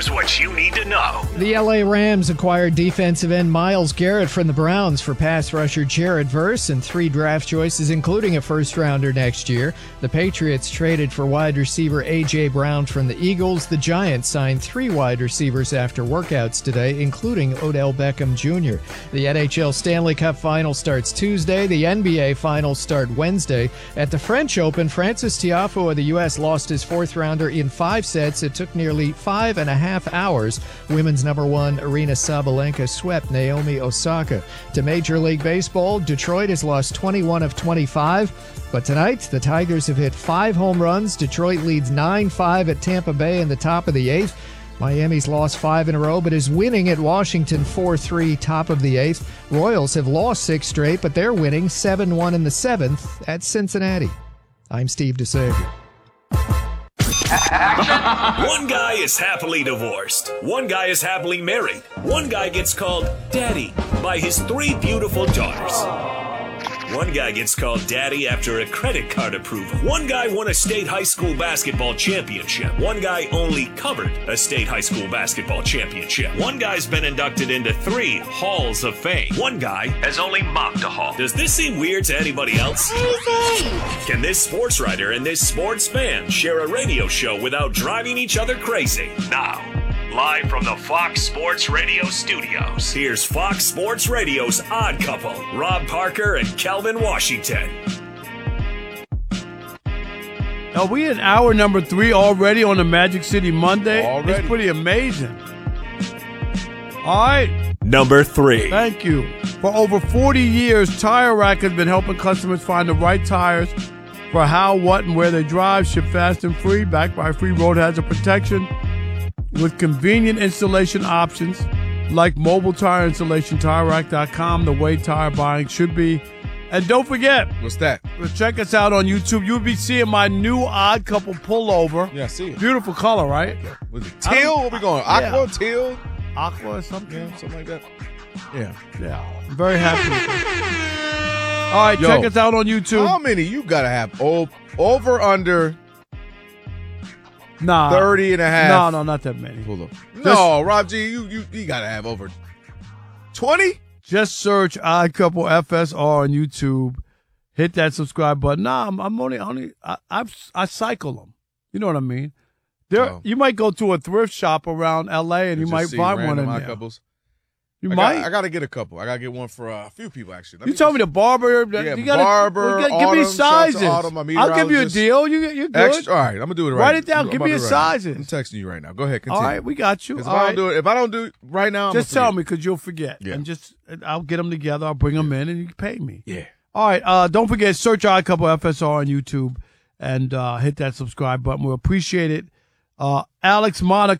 Here's what you need to know. The LA Rams acquired defensive end Myles Garrett from the Browns for pass rusher Jared Verse and 3 draft choices, including a first-rounder next year. The Patriots traded for wide receiver A.J. Brown from the Eagles. The Giants signed 3 wide receivers after workouts today, including Odell Beckham Jr. The NHL Stanley Cup Final starts Tuesday. The NBA Finals start Wednesday. At the French Open, Francis Tiafoe of the U.S. lost his 4th-rounder in 5 sets. It took nearly 5.5 hours. Women's number 1 Aryna Sabalenka swept Naomi Osaka. To Major League Baseball, Detroit has lost 21 of 25. But tonight, the Tigers have hit 5 home runs. Detroit leads 9-5 at Tampa Bay in the top of the 8th. Miami's lost 5 in a row, but is winning at Washington 4-3, top of the 8th. Royals have lost 6 straight, but they're winning 7-1 in the 7th at Cincinnati. I'm Steve DeSavior. One guy is happily divorced. One guy is happily married. One guy gets called Daddy by his 3 beautiful daughters. One guy gets called Daddy after a credit card approval. One guy won a state high school basketball championship. One guy only covered a state high school basketball championship. One guy's been inducted into 3 halls of fame. One guy has only mopped a hall. Does this seem weird to anybody else? Crazy! Can this sports writer and this sports fan share a radio show without driving each other crazy? Now, live from the Fox Sports Radio studios, here's Fox Sports Radio's Odd Couple, Rob Parker and Kelvin Washington. Are we in hour number 3 already on the Magic City Monday? Already. It's pretty amazing. All right. Number 3. Thank you. For over 40 years, Tire Rack has been helping customers find the right tires for how, what, and where they drive. Ship fast and free, backed by free road hazard protection. With convenient installation options like mobile tire installation, TireRack.com, the way tire buying should be. And don't forget, What's that? check us out on YouTube. You'll be seeing my new Odd Couple pullover. Yeah, I see it. Beautiful color, right? Was it teal? What we going? Aqua, Yeah. teal? Aqua or something? Yeah, something like that. Yeah. I'm very happy with it. All right, Yo, check us out on YouTube. How many you gotta have? Over, under Nah. 30 and a half. No, not that many. Hold up. No, Rob G, you gotta have over 20? Just search Odd Couple FSR on YouTube. Hit that subscribe button. Nah, I'm only I cycle them. You know what I mean? You might go to a thrift shop around LA and you might find one in there. Couples. You I might. I gotta get a couple. I gotta get one for a few people actually. You told me the barber. Yeah, you gotta, barber. give me Autumn, sizes. shout out to Autumn, my I'll give you a meteorologist. deal. You're good. Extra, all right, I'm gonna do it right. Write it down. I'm Give about me to your do it right now. sizes. I'm texting you right now. Go ahead, continue. All right, we got you. If All right. I don't do it right now, Just tell me because you'll forget. Yeah. And I'll get them together. I'll bring them in and you can pay me. Yeah. All right. Don't forget, search Odd Couple FSR on YouTube and hit that subscribe button. We'll appreciate it. Alex Monica.